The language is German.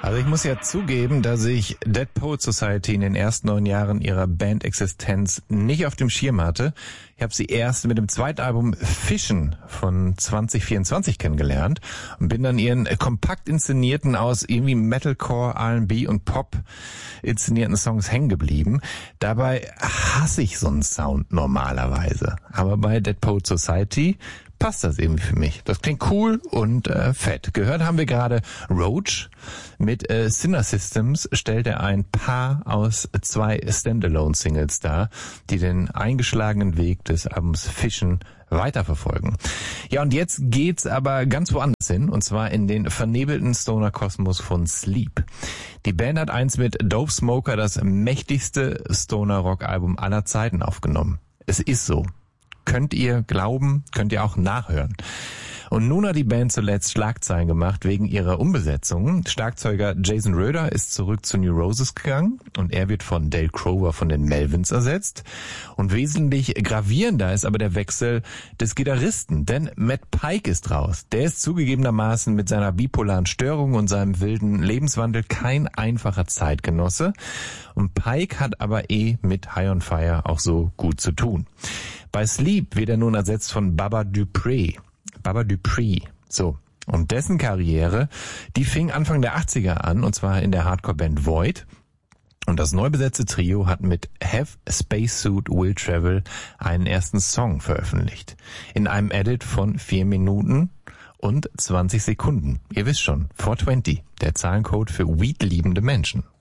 Also ich muss ja zugeben, dass ich Dead Poets Society in den ersten 9 Jahren ihrer Bandexistenz nicht auf dem Schirm hatte. Ich habe sie erst mit dem zweiten Album Fischen von 2024 kennengelernt und bin dann ihren kompakt inszenierten, aus irgendwie Metalcore, R&B und Pop inszenierten Songs hängen geblieben. Dabei hasse ich so einen Sound normalerweise. Aber bei Dead Poets Society passt das irgendwie für mich. Das klingt cool und fett. Gehört haben wir gerade Roach. Mit Sinner Systems stellt er ein Paar aus 2 Standalone-Singles dar, die den eingeschlagenen Weg des Albums Fischen weiterverfolgen. Ja, und jetzt geht's aber ganz woanders hin, und zwar in den vernebelten Stoner-Kosmos von Sleep. Die Band hat einst mit Dope Smoker das mächtigste Stoner-Rock-Album aller Zeiten aufgenommen. Es ist so. Könnt ihr glauben, könnt ihr auch nachhören. Und nun hat die Band zuletzt Schlagzeilen gemacht wegen ihrer Umbesetzung. Schlagzeuger Jason Röder ist zurück zu New Roses gegangen und er wird von Dale Crover von den Melvins ersetzt. Und wesentlich gravierender ist aber der Wechsel des Gitarristen, denn Matt Pike ist raus. Der ist zugegebenermaßen mit seiner bipolaren Störung und seinem wilden Lebenswandel kein einfacher Zeitgenosse. Und Pike hat aber mit High on Fire auch so gut zu tun. Bei Sleep wird er nun ersetzt von Baba Dupree. So. Und dessen Karriere, die fing Anfang der 80er an, und zwar in der Hardcore-Band Void. Und das neu besetzte Trio hat mit Have a Spacesuit Will Travel einen ersten Song veröffentlicht. In einem Edit von 4 Minuten und 20 Sekunden. Ihr wisst schon, 420, der Zahlencode für weedliebende Menschen.